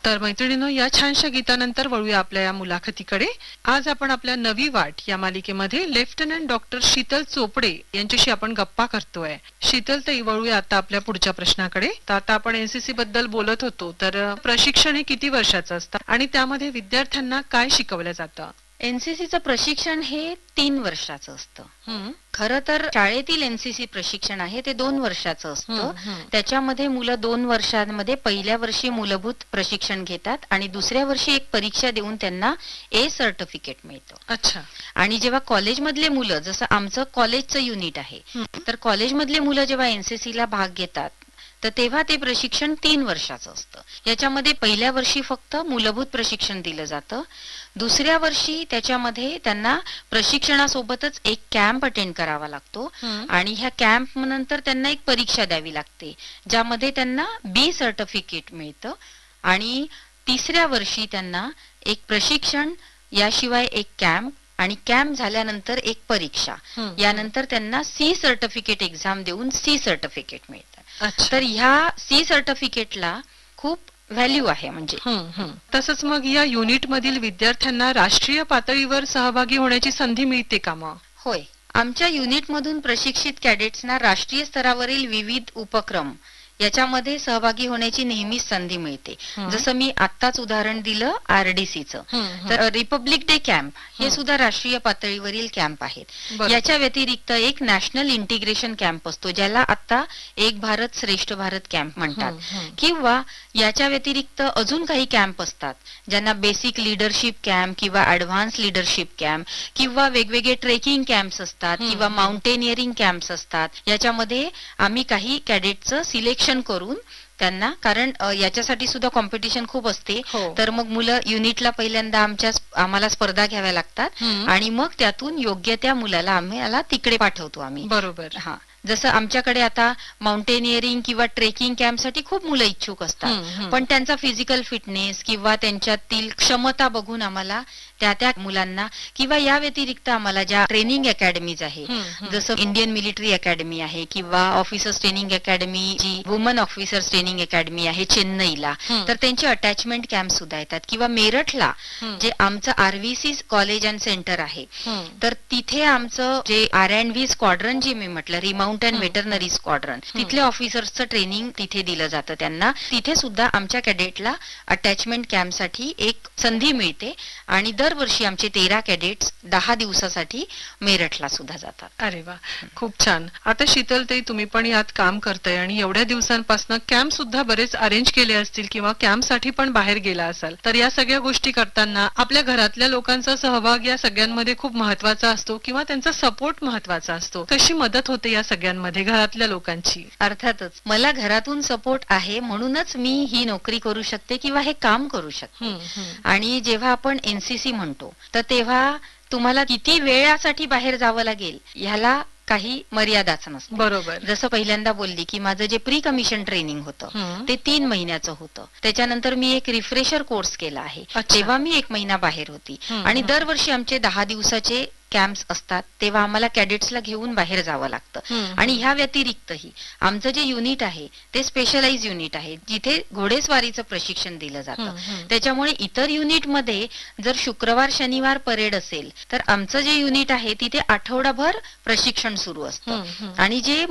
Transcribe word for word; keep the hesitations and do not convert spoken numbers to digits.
तर मैत्रिणींनो, या छानशा गीतानंतर वळूया आपल्या या मुलाखतीकडे. आज आपण आपल्या नवी वाट या मालिकेमध्ये लेफ्टनंट डॉक्टर शीतल चोपडे यांच्याशी आपण गप्पा करतोय. शीतल ताई, वळूया आता आपल्या पुढच्या प्रश्नाकडे. तर आता आपण एनसीसी बद्दल बोलत होतो, तर प्रशिक्षण हे किती वर्षाचं असतं आणि त्यामध्ये विद्यार्थ्यांना काय शिकवलं जातं? एनसीसीचं प्रशिक्षण हे तीन वर्षाचं असतं. खरं तर शाळेतील एनसीसी प्रशिक्षण आहे ते दोन वर्षाचं असतं. त्याच्यामध्ये मुलं दोन वर्षांमध्ये पहिल्या वर्षी मूलभूत प्रशिक्षण घेतात आणि दुसऱ्या वर्षी एक परीक्षा देऊन त्यांना ए सर्टिफिकेट मिळतं. अच्छा. आणि जेव्हा कॉलेजमधले मुलं, जसं आमचं कॉलेजचं युनिट आहे, तर कॉलेजमधले मुलं जेव्हा एनसीसीला भाग घेतात तर तेव्हा ते प्रशिक्षण तीन वर्षाचं असतं. याच्यामध्ये पहिल्या वर्षी फक्त मूलभूत प्रशिक्षण दिलं जातं. दुसऱ्या वर्षी त्याच्यामध्ये त्यांना प्रशिक्षणासोबतच एक कॅम्प अटेंड करावा लागतो आणि ह्या कॅम्प नंतर त्यांना एक परीक्षा द्यावी लागते, ज्यामध्ये त्यांना बी सर्टिफिकेट मिळतं. आणि तिसऱ्या वर्षी त्यांना एक प्रशिक्षण, याशिवाय एक कॅम्प आणि कॅम्प झाल्यानंतर एक परीक्षा, यानंतर त्यांना सी सर्टिफिकेट एक्झाम देऊन सी सर्टिफिकेट मिळतं. तर ह्या सी सर्टिफिकेटला खूप व्हॅल्यू आहे. म्हणजे तसंच मग या युनिट मधील विद्यार्थ्यांना राष्ट्रीय पातळीवर सहभागी होण्याची संधी मिळते का मग? होय, आमच्या युनिट मधून प्रशिक्षित कॅडेट्सना राष्ट्रीय स्तरावरील विविध उपक्रम याच्यामध्ये सहभागी होण्याची नेहमीच संधी मिळते. जसं मी आत्ताच उदाहरण दिलं आरडीसीचं, तर रिपब्लिक डे कॅम्प हे सुद्धा राष्ट्रीय पातळीवरील कॅम्प आहेत. याच्या व्यतिरिक्त एक नॅशनल इंटिग्रेशन कॅम्प असतो, ज्याला आता एक भारत श्रेष्ठ भारत कॅम्प म्हणतात. किंवा याच्या व्यतिरिक्त अजून काही कॅम्प असतात, ज्यांना बेसिक लिडरशिप कॅम्प किंवा ऍडव्हान्स लिडरशिप कॅम्प किंवा वेगवेगळे ट्रेकिंग कॅम्प्स असतात किंवा माउंटेनियरिंग कॅम्प्स असतात. याच्यामध्ये आम्ही काही कॅडेटचं सिलेक्शन करून त्यांना, कारण याच्यासाठी सुद्धा कॉम्पिटिशन खूप असते, तर मग मुलं युनिटला पहिल्यांदा आमच्या आम्हाला स्पर्धा घ्याव्या लागतात आणि मग त्यातून योग्य त्या मुलाला आम्ही तिकडे पाठवतो आम्ही. बरोबर. हा, जसं आमच्याकडे आता माउंटेनियरिंग किंवा ट्रेकिंग कॅम्पसाठी खूप मुलं इच्छुक असतात, पण त्यांचा फिजिकल फिटनेस किंवा त्यांच्यातील क्षमता बघून आम्हाला त्या त्या मुलांना, किंवा या व्यतिरिक्त आम्हाला ज्या ट्रेनिंग अकॅडमीज आहे, जसं इंडियन मिलिटरी अकॅडमी आहे किंवा ऑफिसर्स ट्रेनिंग अकॅडमी, जी वुमन ऑफिसर्स ट्रेनिंग अकॅडमी आहे चेन्नईला, तर त्यांचे अटॅचमेंट कॅम्प सुद्धा येतात. किंवा मेरठला जे आमचं आरव्हीसी कॉलेज अँड सेंटर आहे, तर तिथे आमचं जे आर अँड व्ही स्क्वॉड्रन, जे मी म्हटलं रिमाउंट अँड वेटरनरी स्क्वॉड्रन, तिथल्या ऑफिसर्सचं ट्रेनिंग तिथे दिलं जातं त्यांना. तिथे सुद्धा आमच्या कॅडेटला अटॅचमेंट कॅम्पसाठी एक संधी मिळते आणि दरवर्षी आमचे तेरा कॅडेट्स दहा दिवसासाठी मेरठला सुद्धा जातात. अरे वा, खूप छान. आता शीतलताई, तुम्ही पण यात काम करताय आणि एवढ्या दिवसांपासून कॅम्प सुद्धा बरेच अरेंज केले असतील किंवा कॅम्पसाठी पण बाहेर गेला असाल, तर या सगळ्या गोष्टी करताना आपल्या घरातल्या लोकांचा सहभाग या सगळ्यांमध्ये खूप महत्वाचा असतो किंवा त्यांचा सपोर्ट महत्वाचा असतो. कशी मदत होते या सगळ्यांमध्ये घरातल्या लोकांची? अर्थातच मला घरातून सपोर्ट आहे, म्हणूनच मी ही नोकरी करू शकते किंवा हे काम करू शकते. आणि जेव्हा आपण एनसीसी म्हणतो, तर तेव्हा तुम्हाला किती वेळासाठी बाहेर जावं लागेल ह्याला काही मर्यादाच नसते. बरोबर. जसं पहिल्यांदा बोलली की माझं जे प्री कमिशन ट्रेनिंग होतं ते तीन महिन्याचं होतं. त्याच्यानंतर मी एक रिफ्रेशर कोर्स केला आहे, तेव्हा मी एक महिना बाहेर होती. आणि दरवर्षी आमचे दहा दिवसाचे कॅम्प्स असतात, तेव्हा आम्हाला कॅडेट्सला घेऊन बाहेर जावं लागतं. आणि ह्या व्यतिरिक्तही आमचं जे युनिट आहे ते स्पेशलाइज युनिट आहे, जिथे घोडेस्वारीचं प्रशिक्षण दिलं जातं. त्याच्यामुळे इतर युनिटमध्ये जर शुक्रवार शनिवार परेड असेल, तर आमचं जे युनिट आहे तिथे आठवडाभर प्रशिक्षण सुरू असतं. आणि जे